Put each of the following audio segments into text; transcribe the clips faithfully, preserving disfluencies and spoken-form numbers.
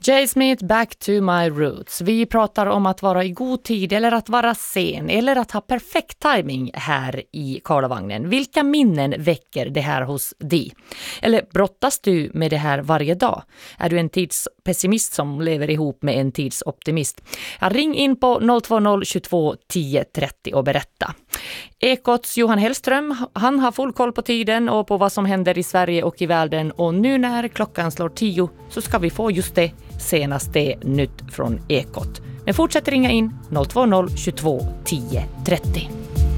Jay Smith, Back to my roots. Vi pratar om att vara i god tid eller att vara sen eller att ha perfekt timing här i Karlavagnen. Vilka minnen väcker det här hos dig? Eller brottas du med det här varje dag? Är du en tidspessimist som lever ihop med en tidsoptimist? Ja, ring in på noll två noll tjugotvå tio trettio och berätta. Ekots Johan Hellström, han har full koll på tiden och på vad som händer i Sverige och i världen. Och nu när klockan slår tio så ska vi få just det senaste nytt från Ekot. Men fortsätt ringa in noll två noll tjugotvå tio trettio.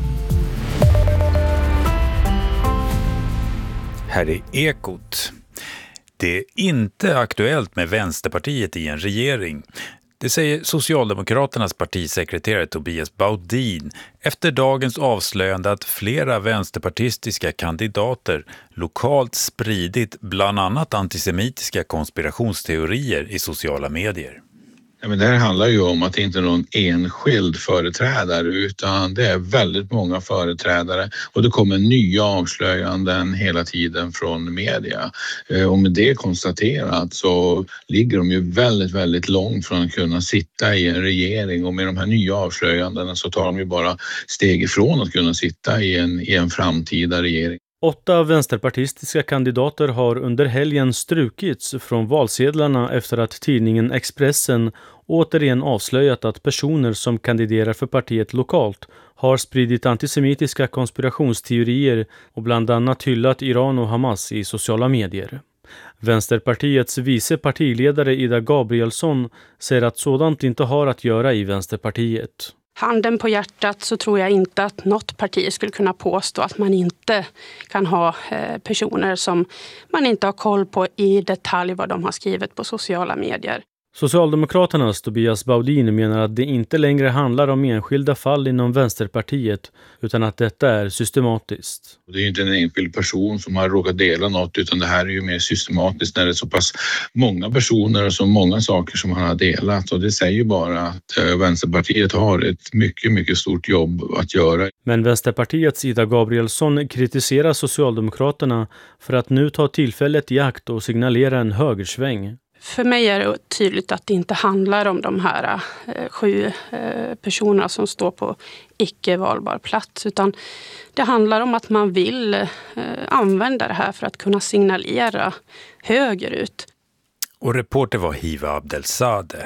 Här är Ekot. Det är inte aktuellt med Vänsterpartiet i en regering. Det säger Socialdemokraternas partisekreterare Tobias Baudin efter dagens avslöjande att flera vänsterpartistiska kandidater lokalt spridit bland annat antisemitiska konspirationsteorier i sociala medier. Ja, men det här handlar ju om att det inte är någon enskild företrädare utan det är väldigt många företrädare och det kommer nya avslöjanden hela tiden från media. Och med det konstaterat så ligger de ju väldigt, väldigt långt från att kunna sitta i en regering och med de här nya avslöjandena så tar de ju bara steg ifrån att kunna sitta i en, i en framtida regering. Åtta vänsterpartistiska kandidater har under helgen strukits från valsedlarna efter att tidningen Expressen återigen avslöjat att personer som kandiderar för partiet lokalt har spridit antisemitiska konspirationsteorier och bland annat hyllat Iran och Hamas i sociala medier. Vänsterpartiets vice partiledare Ida Gabrielsson säger att sådant inte har att göra i Vänsterpartiet. Handen på hjärtat så tror jag inte att något parti skulle kunna påstå att man inte kan ha personer som man inte har koll på i detalj vad de har skrivit på sociala medier. Socialdemokraternas Tobias Baudin menar att det inte längre handlar om enskilda fall inom Vänsterpartiet utan att detta är systematiskt. Det är ju inte en enskild person som har råkat dela något utan det här är ju mer systematiskt när det är så pass många personer och så många saker som han har delat och det säger ju bara att Vänsterpartiet har ett mycket, mycket stort jobb att göra. Men Vänsterpartiets Ida Gabrielsson kritiserar Socialdemokraterna för att nu ta tillfället i akt och signalera en högersväng. För mig är det tydligt att det inte handlar om de här eh, sju eh, personerna som står på icke-valbar plats utan det handlar om att man vill eh, använda det här för att kunna signalera högerut. Och reporter var Hiva Abdelsade.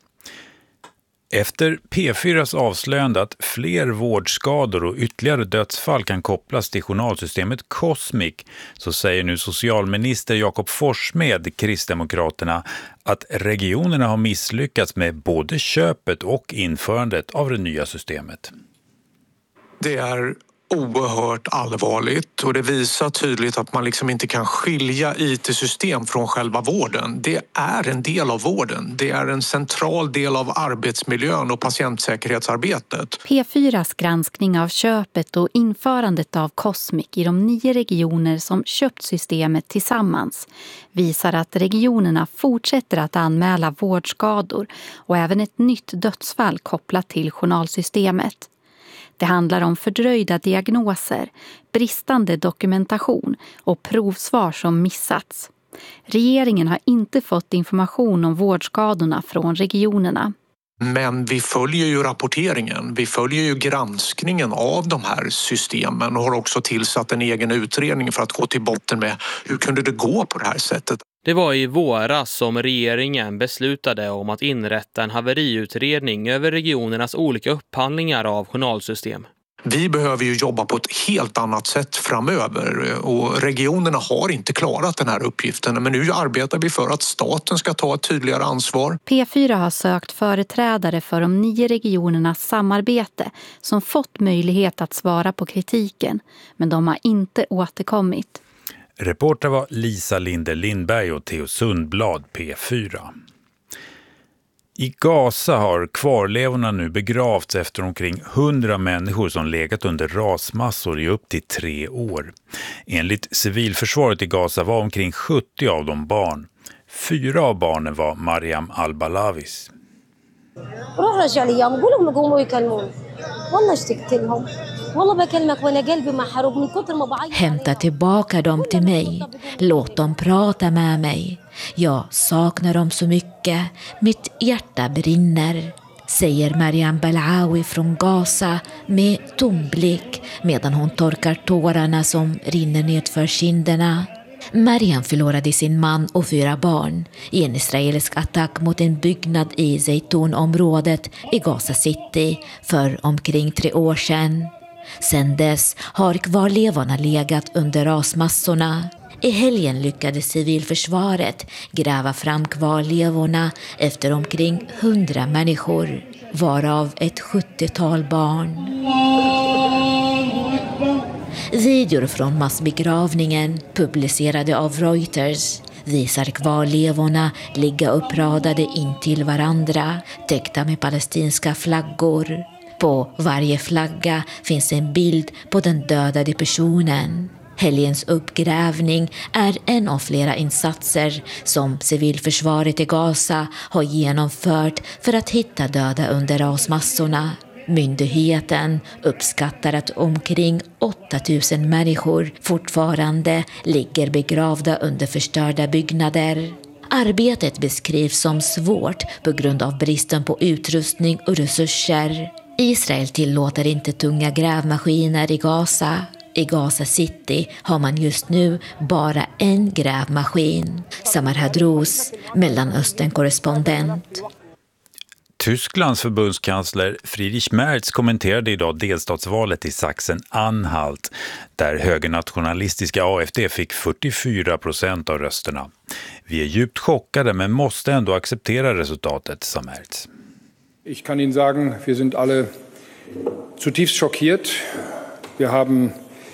Efter P fyras avslöjande att fler vårdskador och ytterligare dödsfall kan kopplas till journalsystemet Cosmic så säger nu socialminister Jakob Forssmed, Kristdemokraterna, att regionerna har misslyckats med både köpet och införandet av det nya systemet. Det är oerhört allvarligt och det visar tydligt att man liksom inte kan skilja I T-system från själva vården. Det är en del av vården. Det är en central del av arbetsmiljön och patientsäkerhetsarbetet. P fyras granskning av köpet och införandet av Cosmic i de nio regioner som köpt systemet tillsammans visar att regionerna fortsätter att anmäla vårdskador och även ett nytt dödsfall kopplat till journalsystemet. Det handlar om fördröjda diagnoser, bristande dokumentation och provsvar som missats. Regeringen har inte fått information om vårdskadorna från regionerna. Men vi följer ju rapporteringen, vi följer ju granskningen av de här systemen och har också tillsatt en egen utredning för att gå till botten med hur kunde det gå på det här sättet. Det var i våras som regeringen beslutade om att inrätta en haveriutredning över regionernas olika upphandlingar av journalsystem. Vi behöver ju jobba på ett helt annat sätt framöver och regionerna har inte klarat den här uppgiften men nu arbetar vi för att staten ska ta ett tydligare ansvar. P fyra har sökt företrädare för de nio regionernas samarbete som fått möjlighet att svara på kritiken men de har inte återkommit. Reporter var Lisa Linde Lindberg och Theo Sundblad, P fyra. I Gaza har kvarlevorna nu begravts efter omkring hundra människor som legat under rasmassor i upp till tre år. Enligt civilförsvaret i Gaza var omkring sjuttio av dem barn. Fyra av barnen var Mariam Al-Balavis. Hämta tillbaka dem till mig. Låt dem prata med mig. Jag saknar dem så mycket. Mitt hjärta brinner, säger Mariam Balawi från Gaza med tom blick medan hon torkar tårarna som rinner nedför kinderna. Mariam förlorade sin man och fyra barn i en israelisk attack mot en byggnad i Zeytunområdet i Gaza City för omkring tre år sedan. Sedan dess har kvarlevorna legat under rasmassorna. I helgen lyckades civilförsvaret gräva fram kvarlevorna efter omkring hundra människor, varav ett sjuttiotal barn. Videor från massbegravningen, publicerade av Reuters, visar kvarlevorna ligga uppradade in till varandra, täckta med palestinska flaggor. På varje flagga finns en bild på den dödade personen. Helgens uppgrävning är en av flera insatser som civilförsvaret i Gaza har genomfört för att hitta döda under rasmassorna. Myndigheten uppskattar att omkring åtta tusen människor fortfarande ligger begravda under förstörda byggnader. Arbetet beskrivs som svårt på grund av bristen på utrustning och resurser. Israel tillåter inte tunga grävmaskiner i Gaza. I Gaza City har man just nu bara en grävmaskin. Samar Hadrous, Mellanöstern-korrespondent. Tysklands förbundskansler Friedrich Merz kommenterade idag delstatsvalet i Sachsen-Anhalt, där högernationalistiska A F D fick fyrtiofyra procent av rösterna. Vi är djupt chockade men måste ändå acceptera resultatet, sa Merz. Ich kann Ihnen sagen, wir sind alle zutiefst schockiert. Wir haben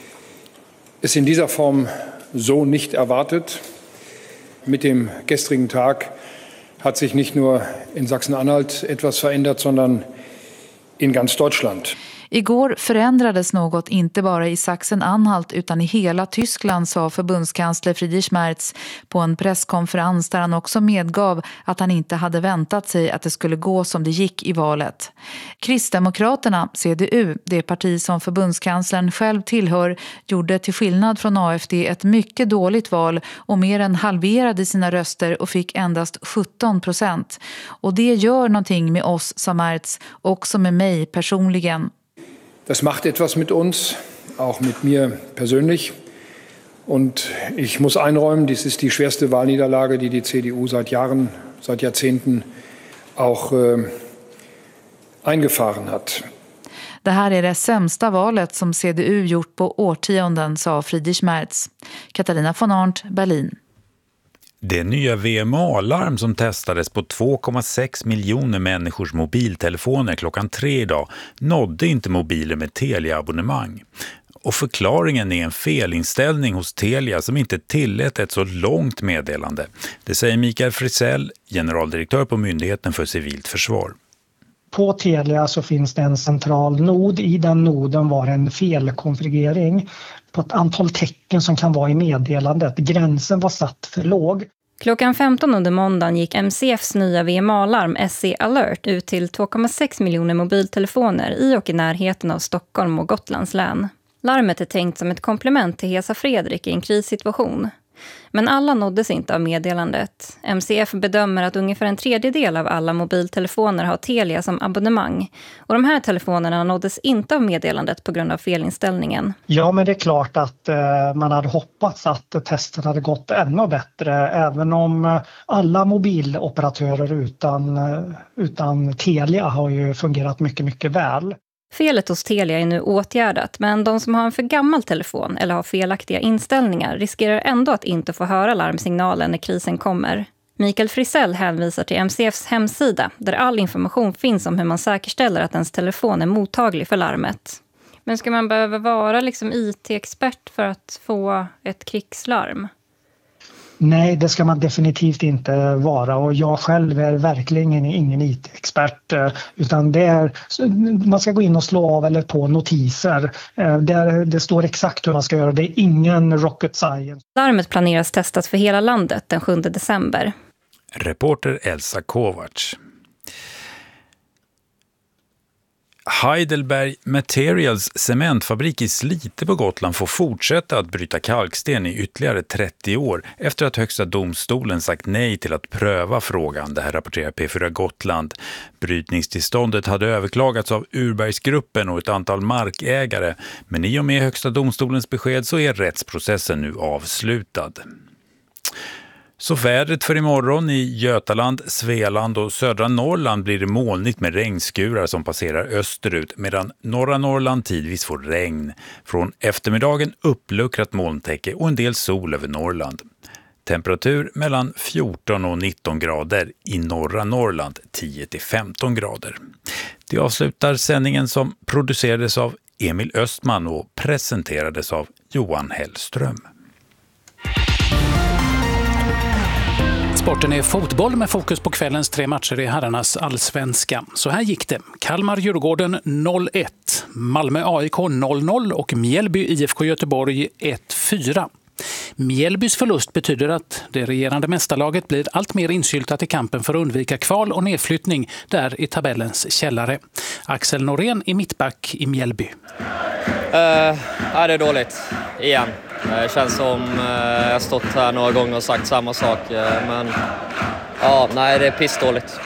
es in dieser Form so nicht erwartet. Mit dem gestrigen Tag hat sich nicht nur in Sachsen-Anhalt etwas verändert, sondern in ganz Deutschland. Igår förändrades något inte bara i Sachsen-Anhalt utan i hela Tyskland, sa förbundskansler Friedrich Merz på en presskonferens där han också medgav att han inte hade väntat sig att det skulle gå som det gick i valet. Kristdemokraterna, C D U, det parti som förbundskanslern själv tillhör, gjorde till skillnad från A F D ett mycket dåligt val och mer än halverade sina röster och fick endast sjutton procent. Och det gör någonting med oss, sa Merz, också med mig personligen. Das macht etwas mit uns, auch mit mir persönlich. Und ich muss einräumen, dies ist die schwerste Wahlniederlage, die die C D U seit Jahren, seit Jahrzehnten auch äh, eingefahren hat. Det här är det sämsta valet som C D U gjort på årtionden, sa Friedrich Merz. Katarina von Arndt, Berlin. Det nya V M A-larm som testades på två komma sex miljoner människors mobiltelefoner klockan tre idag nådde inte mobiler med Telia-abonnemang. Och förklaringen är en felinställning hos Telia som inte tillät ett så långt meddelande. Det säger Mikael Frisell, generaldirektör på Myndigheten för civilt försvar. På Telia så finns det en central nod. I den noden var en felkonfigurering på ett antal tecken som kan vara i meddelandet. Gränsen var satt för låg. Klockan femton under måndagen gick M C F:s nya V M A-larm S C Alert ut till två komma sex miljoner mobiltelefoner i och i närheten av Stockholm och Gotlands län. Larmet är tänkt som ett komplement till Hesa Fredrik i en krissituation. Men alla nåddes inte av meddelandet. M C F bedömer att ungefär en tredjedel av alla mobiltelefoner har Telia som abonnemang. Och de här telefonerna nåddes inte av meddelandet på grund av felinställningen. Ja, men det är klart att eh, man hade hoppats att testen hade gått ännu bättre. Även om eh, alla mobiloperatörer utan, eh, utan Telia har ju fungerat mycket, mycket väl. Felet hos Telia är nu åtgärdat, men de som har en för gammal telefon eller har felaktiga inställningar riskerar ändå att inte få höra larmsignalen när krisen kommer. Mikael Frisell hänvisar till M C F:s hemsida där all information finns om hur man säkerställer att ens telefon är mottaglig för larmet. Men ska man behöva vara liksom I T-expert för att få ett krigslarm? Nej, det ska man definitivt inte vara, och jag själv är verkligen ingen I T-expert, utan det är, man ska gå in och slå av eller på notiser. Det, det står exakt hur man ska göra, det är ingen rocket science. Larmet planeras testas för hela landet den sjunde december. Reporter Elsa Kovacs. Heidelberg Materials cementfabrik i Slite på Gotland får fortsätta att bryta kalksten i ytterligare trettio år efter att Högsta domstolen sagt nej till att pröva frågan. Det här rapporterar P fyra Gotland. Brytningstillståndet hade överklagats av Urbergsgruppen och ett antal markägare, men i och med Högsta domstolens besked så är rättsprocessen nu avslutad. Så vädret för imorgon: i Götaland, Svealand och södra Norrland blir det molnigt med regnskurar som passerar österut, medan norra Norrland tidvis får regn. Från eftermiddagen uppluckrat molntäcke och en del sol över Norrland. Temperatur mellan fjorton och nitton grader, i norra Norrland tio till femton grader. Det avslutar sändningen som producerades av Emil Östman och presenterades av Johan Hellström. Sporten är fotboll med fokus på kvällens tre matcher i herrarnas allsvenska. Så här gick det. Kalmar-Djurgården noll ett, Malmö-A I K noll noll och Mjällby-I F K Göteborg ett fyra. Mjällbys förlust betyder att det regerande mästarlaget blir allt mer insyltat i kampen för att undvika kval och nedflyttning där i tabellens källare. Axel Norén är mittback i Mjällby. Uh, ja, det är dåligt. Igen. Det känns som uh, jag har stått här några gånger och sagt samma sak. Uh, men ja, nej, det är pissdåligt.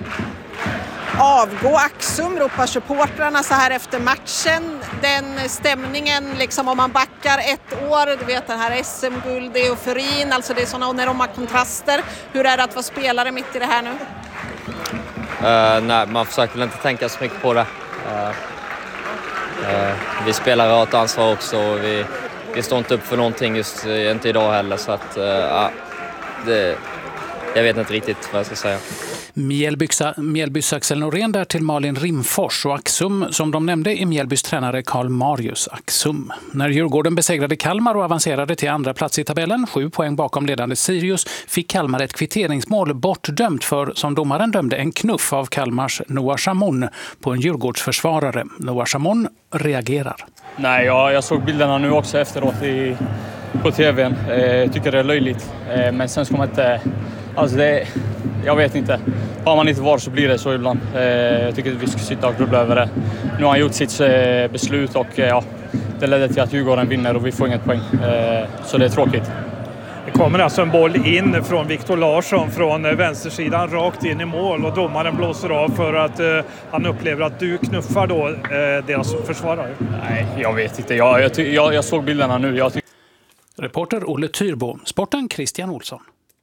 Avgå Axum, ropar supportrarna så här efter matchen. Den stämningen, liksom om man backar ett år, du vet den här S M-guld, det är euforin, alltså det är sådana enorma kontraster. Hur är det att vara spelare mitt i det här nu? Uh, nej, man försöker väl inte tänka så mycket på det. Uh, uh, vi spelar rakt ansvar också och vi, vi står inte upp för någonting just uh, inte idag heller, så att uh, det, jag vet inte riktigt vad jag ska säga. Mjällbys Axel Norén där till Malin Rimfors och Axum, som de nämnde, är Mjällbys tränare Karl Marius Axum. När Djurgården besegrade Kalmar och avancerade till andra plats i tabellen, sju poäng bakom ledande Sirius, fick Kalmar ett kvitteringsmål bortdömt för, som domaren dömde, en knuff av Kalmars Noah Chamon på en Djurgårdsförsvarare. Noah Chamon reagerar. Nej, ja, jag såg bilderna nu också efteråt i, på tvn. Jag eh, tycker det är löjligt, eh, men sen ska man inte... Alltså det, jag vet inte. Har man inte var så blir det så ibland. Eh, jag tycker att vi ska sitta och grubbla över det. Nu har han gjort sitt eh, beslut och eh, ja, det ledde till att Djurgården vinner och vi får inget poäng. Eh, så det är tråkigt. Det kommer alltså en boll in från Viktor Larsson från vänstersidan rakt in i mål och domaren blåser av för att eh, han upplever att du knuffar då eh, deras försvarare. Nej, jag vet inte. Jag, jag, jag, jag såg bilderna nu. Jag Reporter Olle Tyrbo, sporten Christian Olsson.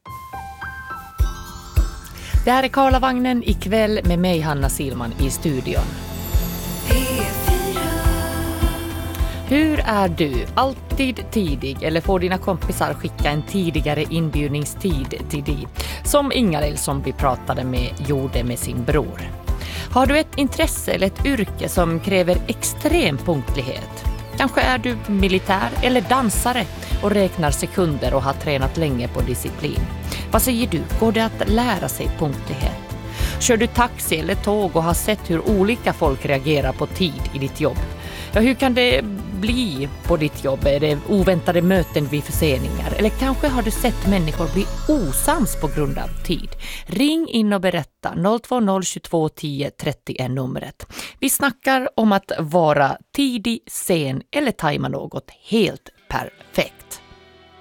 Det här är Karlavagnen ikväll med mig, Hanna Silman, i studion. Hur är du? Alltid tidig, eller får dina kompisar skicka en tidigare inbjudningstid till dig? Som Ingalill, som vi pratade med, gjorde med sin bror. Har du ett intresse eller ett yrke som kräver extrem punktlighet? Kanske är du militär eller dansare och räknar sekunder och har tränat länge på disciplin. Vad säger du? Går det att lära sig punktlighet? Kör du taxi eller tåg och har sett hur olika folk reagerar på tid i ditt jobb? Ja, hur kan det bli på ditt jobb? Är det oväntade möten vid förseningar? Eller kanske har du sett människor bli osams på grund av tid? Ring in och berätta. noll två noll tjugotvå tio trettio är numret. Vi snackar om att vara tidig, sen eller tajma något helt perfekt.